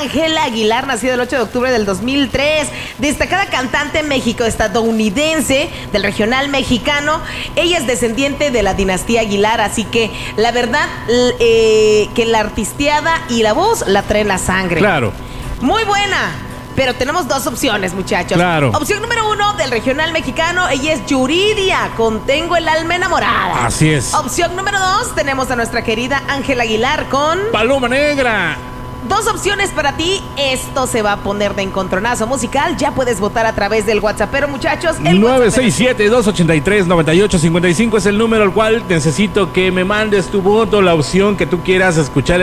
Ángela Aguilar, nacida el 8 de octubre del 2003. Destacada cantante México-estadounidense del regional mexicano. Ella es descendiente de la dinastía Aguilar, así que la verdad que la artisteada y la voz la traen la sangre. Claro. Muy buena. Pero tenemos dos opciones, muchachos. Claro. Opción número 1 del regional mexicano, ella es Yuridia, con Tengo el alma enamorada. Así es. Opción número 2, tenemos a nuestra querida Ángela Aguilar con Paloma Negra. Dos opciones para ti. Esto se va a poner de encontronazo musical. Ya puedes votar a través del WhatsApp. Pero muchachos, el 967-283-9855 es el número al cual necesito que me mandes tu voto, la opción que tú quieras escuchar.